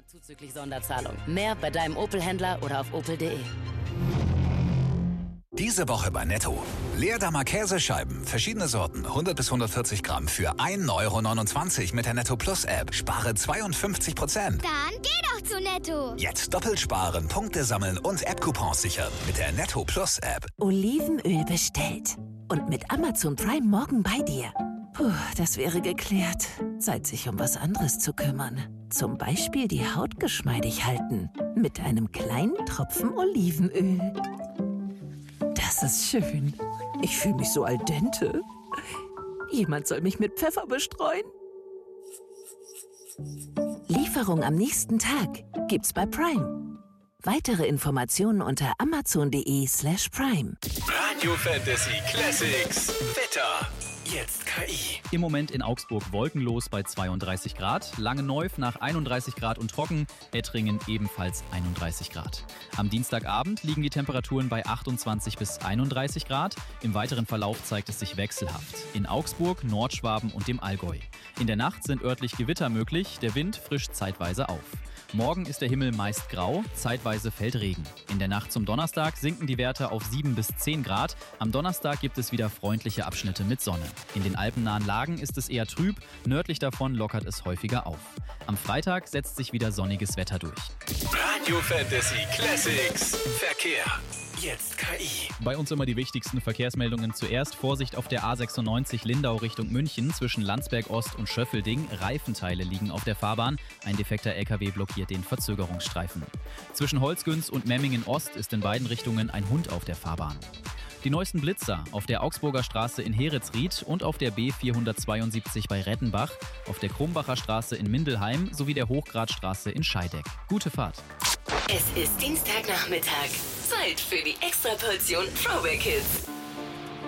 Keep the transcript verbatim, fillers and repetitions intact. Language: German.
Zuzüglich Sonderzahlung. Mehr bei deinem Opel-Händler oder auf opel punkt de. Diese Woche bei Netto. Leerdammer Käsescheiben, verschiedene Sorten, hundert bis hundertvierzig Gramm für ein Euro neunundzwanzig mit der Netto Plus App. Spare zweiundfünfzig Prozent. Dann geh doch zu Netto. Jetzt doppelt sparen, Punkte sammeln und App-Coupons sichern mit der Netto Plus App. Olivenöl bestellt. Und mit Amazon Prime morgen bei dir. Puh, das wäre geklärt. Zeit, sich um was anderes zu kümmern. Zum Beispiel die Haut geschmeidig halten. Mit einem kleinen Tropfen Olivenöl. Das ist schön. Ich fühle mich so al dente. Jemand soll mich mit Pfeffer bestreuen. Lieferung am nächsten Tag gibt's bei Prime. Weitere Informationen unter amazon.de slash prime. Radio Fantasy Classics. Wetter. Jetzt K I. Im Moment in Augsburg wolkenlos bei zweiunddreißig Grad, Langenneuf nach einunddreißig Grad und trocken, Ettringen ebenfalls einunddreißig Grad. Am Dienstagabend liegen die Temperaturen bei achtundzwanzig bis einunddreißig Grad. Im weiteren Verlauf zeigt es sich wechselhaft. In Augsburg, Nordschwaben und dem Allgäu. In der Nacht sind örtlich Gewitter möglich, der Wind frischt zeitweise auf. Morgen ist der Himmel meist grau, zeitweise fällt Regen. In der Nacht zum Donnerstag sinken die Werte auf sieben bis zehn Grad. Am Donnerstag gibt es wieder freundliche Abschnitte mit Sonne. In den alpennahen Lagen ist es eher trüb, nördlich davon lockert es häufiger auf. Am Freitag setzt sich wieder sonniges Wetter durch. Radio Fantasy Classics. Verkehr. Jetzt K I. Bei uns immer die wichtigsten Verkehrsmeldungen zuerst. Vorsicht auf der A sechsundneunzig Lindau Richtung München zwischen Landsberg Ost und Schöffelding. Reifenteile liegen auf der Fahrbahn. Ein defekter L K W blockiert den Verzögerungsstreifen. Zwischen Holzgünz und Memmingen Ost ist in beiden Richtungen ein Hund auf der Fahrbahn. Die neuesten Blitzer auf der Augsburger Straße in Heretsried und auf der B vierhundertzweiundsiebzig bei Rettenbach, auf der Krumbacher Straße in Mindelheim sowie der Hochgradstraße in Scheideck. Gute Fahrt. Es ist Dienstagnachmittag. Zeit für die Extraportion Throwback Hits.